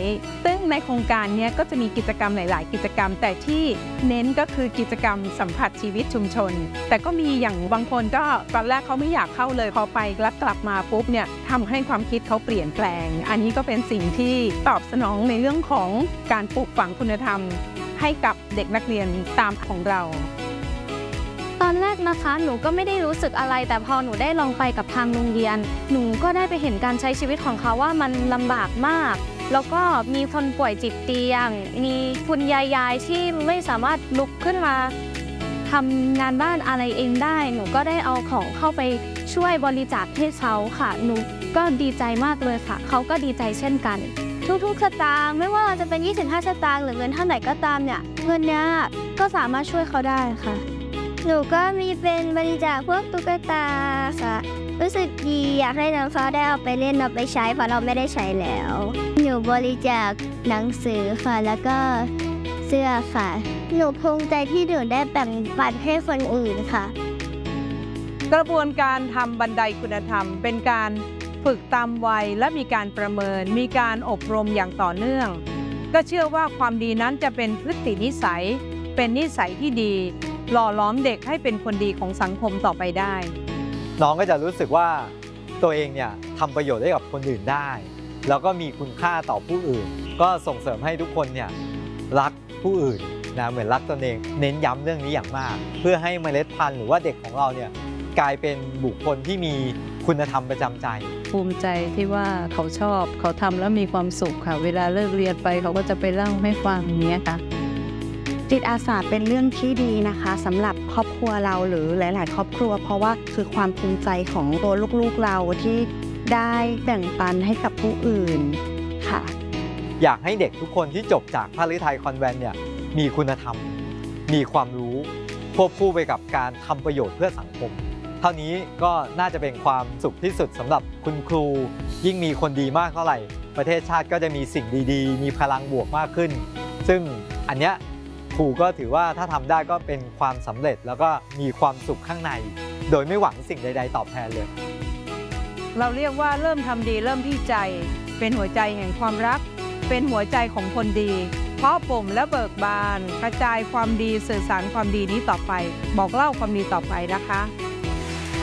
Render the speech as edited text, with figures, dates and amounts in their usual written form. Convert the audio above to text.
ซึ่งในโครงการนี้ก็จะมีกิจกรรมหลายๆกิจกรรมแต่ที่เน้นก็คือกิจกรรมสัมผัสชีวิตชุมชนแต่ก็มีอย่างบางคนก็ตอนแรกเขาไม่อยากเข้าเลยพอไปแล้วกลับมาปุ๊บเนี่ยทำให้ความคิดเขาเปลี่ยนแปลงอันนี้ก็เป็นสิ่งที่ตอบสนองในเรื่องของการปลูกฝังคุณธรรมให้กับเด็กนักเรียนตามของเราตอนแรกนะคะหนูก็ไม่ได้รู้สึกอะไรแต่พอหนูได้ลองไปกับทางโรงเรียนหนูก็ได้ไปเห็นการใช้ชีวิตของเขาว่ามันลำบากมากแล้วก็มีคนป่วยติดเตียงมีคุณยายที่ไม่สามารถลุกขึ้นมาทำงานบ้านอะไรเองได้หนูก็ได้เอาของเข้าไปช่วยบริจาคให้เขาค่ะหนูก็ดีใจมากเลยค่ะเขาก็ดีใจเช่นกันทุกๆสตางค์ไม่ว่าจะเป็น25สตางค์หรือเงินเท่าไหร่ก็ตามเนี่ยเงินเนี้ยก็สามารถช่วยเขาได้ค่ะหนูก็มีเป็นบริจาคพวกตุ๊กตาค่ะรู้สึกดีอยากให้น้องเขาได้เอาไปเล่นเอาไปใช้เพราะเราไม่ได้ใช้แล้วหนูบริจาคหนังสือค่ะแล้วก็เสื้อค่ะหนูภูมิใจที่หนูได้แบ่งปันให้คนอื่นค่ะกระบวนการทำบันไดคุณธรรมเป็นการฝึกตามวัยและมีการประเมินมีการอบรมอย่างต่อเนื่องก็เชื่อว่าความดีนั้นจะเป็นพฤตินิสัยเป็นนิสัยที่ดีหล่อหลอมเด็กให้เป็นคนดีของสังคมต่อไปได้น้องก็จะรู้สึกว่าตัวเองเนี่ยทำประโยชน์ให้กับคนอื่นได้แล้วก็มีคุณค่าต่อผู้อื่นก็ส่งเสริมให้ทุกคนเนี่ยรักผู้อื่นนะเหมือนรักตนเองเน้นย้ำเรื่องนี้อย่างมากเพื่อให้เมล็ดพันธุ์หรือว่าเด็กของเราเนี่ยกลายเป็นบุคคลที่มีคุณธรรมประจำใจภูมิใจที่ว่าเขาชอบเขาทำแล้วมีความสุขค่ะเวลาเลิกเรียนไปเขาก็จะไปเล่าให้ฟังอย่างเงี้ยค่ะจิตอาสาเป็นเรื่องที่ดีนะคะสำหรับครอบครัวเราหรือหลายๆครอบครัวเพราะว่าคือความภูมิใจของตัวลูกๆเราที่ได้แบ่งปันให้กับผู้อื่นค่ะอยากให้เด็กทุกคนที่จบจากพระฤทัยคอนแวนต์เนี่ยมีคุณธรรมมีความรู้ควบคู่ไปกับการทำประโยชน์เพื่อสังคมเท่านี้ก็น่าจะเป็นความสุขที่สุดสำหรับคุณครูยิ่งมีคนดีมากเท่าไหร่ประเทศชาติก็จะมีสิ่งดีๆมีพลังบวกมากขึ้นซึ่งอันเนี้ยครูก็ถือว่าถ้าทำได้ก็เป็นความสำเร็จแล้วก็มีความสุขข้างในโดยไม่หวังสิ่งใดๆตอบแทนเลยเราเรียกว่าเริ่มทำดีเริ่มที่ใจเป็นหัวใจแห่งความรักเป็นหัวใจของคนดีเพราะปุ่มและเบิกบานกระจายความดีสื่อสารความดีนี้ต่อไปบอกเล่าความดีต่อไปนะคะ